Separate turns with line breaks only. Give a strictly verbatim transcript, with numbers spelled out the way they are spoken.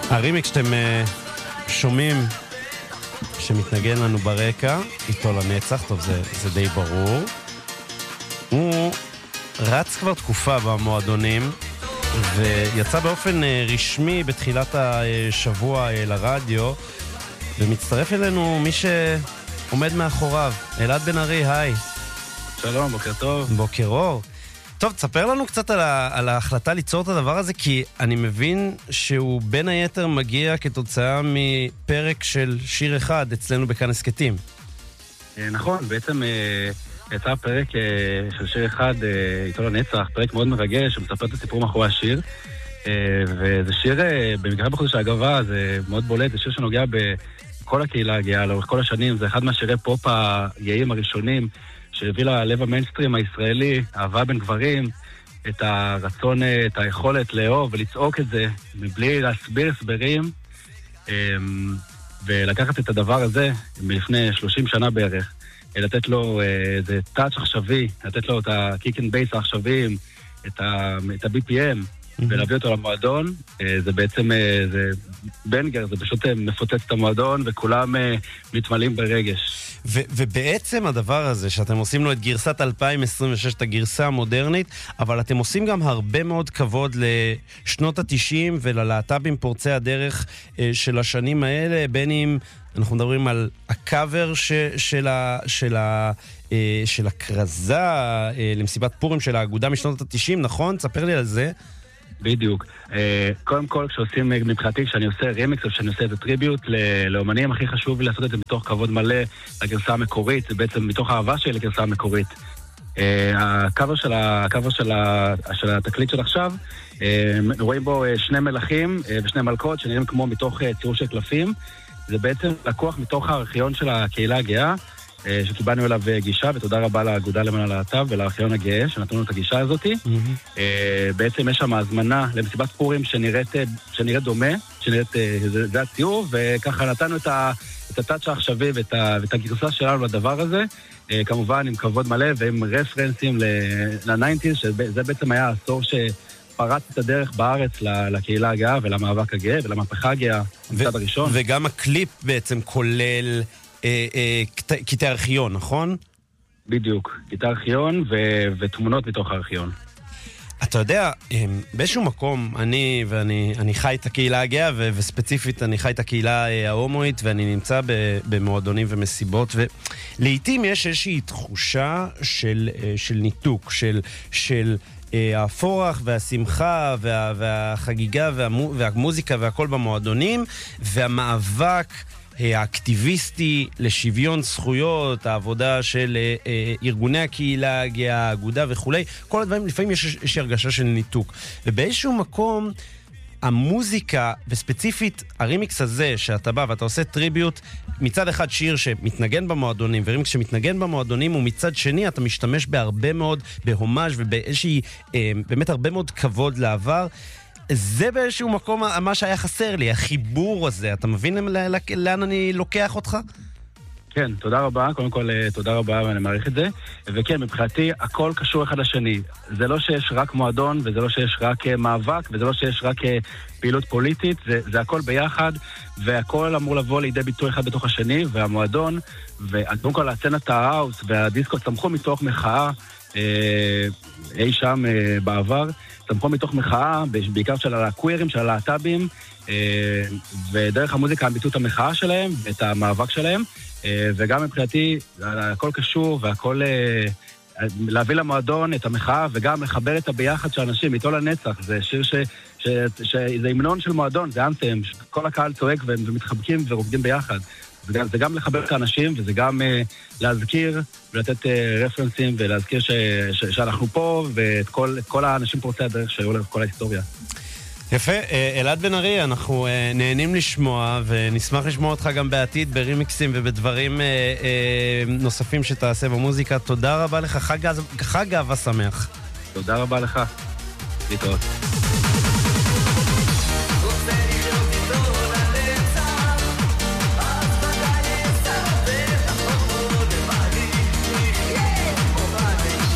הרימיקס שאתם uh, שומעים שמתנגן לנו ברקע, איתו לנצח, טוב, זה, זה די ברור. הוא רץ כבר תקופה במועדונים, ויצא באופן uh, רשמי בתחילת השבוע uh, לרדיו, ומצטרף אלינו מי שעומד מאחוריו, אלעד בן ארי, היי.
שלום, בוקר טוב.
בוקר אור. טוב, תספר לנו קצת על, ה- על ההחלטה ליצור את הדבר הזה, כי אני מבין שהוא בין היתר מגיע כתוצאה מפרק של שיר אחד אצלנו בכאן הסקטים.
נכון, בעצם יצא פרק של שיר אחד, איתו לנצח, פרק מאוד מרגש, שמספר את הסיפור מאחורי השיר, וזה שיר, במקרה בחודש האגבה, זה מאוד בולט, זה שיר שנוגע בכל הקהילה הגאה, לאורך כל השנים, זה אחד מהשירי פופ הגאים הראשונים, שהביא ללב המיינסטרים הישראלי, אהבה בין גברים, את הרצון, את היכולת לאהוב ולצעוק את זה, מבלי להסביר הסברים, ולקחת את הדבר הזה, מלפני שלושים שנה בערך, לתת לו איזה טאץ' עכשווי, לתת לו את הקיק אנד בייס העכשוויים, את ה-בי פי אם, ולהביא אותו למועדון. זה בעצם, זה בנגר, זה פשוט מפוצץ את המועדון, וכולם מתמלאים ברגש.
ו- ובעצם הדבר הזה, שאתם עושים לו את גרסת אלפיים עשרים ושש, את הגרסה המודרנית, אבל אתם עושים גם הרבה מאוד כבוד לשנות ה-תשעים וללהט"בים פורצי הדרך של השנים האלה, בין אם אנחנו מדברים על הקאבר ש- של ה- של ה- של הקרזה למסיבת פורים של האגודה משנות ה-תשעים, נכון? תספר לי על זה.
בדיוק. קודם כל, כשעושים מבחינתי, כשאני עושה רימיקס או כשאני עושה איזה טריביוט לאומנים, הכי חשוב לעשות את זה מתוך כבוד מלא לגרסה המקורית, זה בעצם מתוך האהבה שלי לגרסה המקורית. הקאבר של הקאבר של התקליט של עכשיו, רואים בו שני מלכים ושני מלכות שנראים כמו מתוך ציור של קלפים. זה בעצם לקוח מתוך הארכיון של הקהילה הגאה, שקיבלנו אליו גישה, ותודה רבה לאגודה למען הלהט"ב ולארכיון הגאה שנתנו את הגישה הזאת. Mm-hmm. בעצם יש שם הזמנה למסיבת פורים שנראית, שנראית דומה, שנראית, זה, זה הציור, וככה נתנו את, ה, את הטאץ' העכשווי ואת, ואת הגרסה שלנו לדבר הזה, כמובן עם כבוד מלא ועם רפרנסים ל-תשעים, שזה בעצם היה העשור שפרץ את הדרך בארץ לקהילה הגאה ולמאבק הגאה ולמהפכה הגאה, המצד הראשון.
וגם הקליפ בעצם כולל קטעי ארכיון, נכון?
בדיוק, קטעי ארכיון ותמונות מתוך הארכיון.
אתה יודע, באיזשהו מקום, אני ואני אני חי את הקהילה הגאה, וספציפית אני חי את הקהילה ההומואית, ואני נמצא במועדונים ומסיבות, ולעיתים יש איזושהי תחושה של, של ניתוק, של, של הפורח והשמחה וה, והחגיגה והמו, והמוזיקה והכל במועדונים, והמאבק האקטיביסטי לשוויון זכויות, העבודה של אה, ארגוני הקהילה, האגודה וכולי, כל הדברים, לפעמים יש איזושהי הרגשה של ניתוק. ובאיזשהו מקום, המוזיקה, וספציפית הרימיקס הזה, שאתה בא ואתה עושה טריביוט, מצד אחד שיר שמתנגן במועדונים, ורימיקס שמתנגן במועדונים, ומצד שני אתה משתמש בהרבה מאוד, בהומאז' ובאיזושהי, אה, באמת הרבה מאוד כבוד לעבר, זה באיזשהו מקום מה שהיה חסר לי, החיבור הזה. אתה מבין לאן אני לוקח אותך?
כן, תודה רבה. קודם כל, תודה רבה, ואני מעריך את זה. וכן, מבחינתי, הכל קשור אחד לשני. זה לא שיש רק מועדון, וזה לא שיש רק מאבק, וזה לא שיש רק פעילות פוליטית, זה, זה הכל ביחד, והכל אמור לבוא לידי ביטוי אחד בתוך השני, והמועדון, וקודם כל, הסצנת ההאוס והדיסקו צמחו מתוך מחאה, אי שם בעבר, צמחו מתוך מחאה, בעיקר של הקווירים, של הלהט"בים, ודרך המוזיקה ביטאו את המחאה שלהם, את המאבק שלהם, וגם מבחינתי, הכל קשור, והכל להביא למועדון את המחאה, וגם לחבר את הביחד של אנשים, איתו לנצח. זה שיר ש... ש... ש... זה המנון של מועדון, זה אנתם, כל הקהל צועק ומתחבקים ורוקדים ביחד. זה גם, זה גם לחבר את האנשים, וזה גם uh, להזכיר ולתת uh, רפרנסים, ולהזכיר ש, ש, שאנחנו פה, ואת כל, כל האנשים פורצי הדרך שהיו לכל כל ההיסטוריה.
יפה, אלעד בן ארי, אנחנו uh, נהנים לשמוע, ונשמח לשמוע אותך גם בעתיד, ברימיקסים ובדברים uh, uh, נוספים שתעשה במוזיקה. תודה רבה לך, חג, חג אהבה שמח.
תודה רבה לך. להתראות.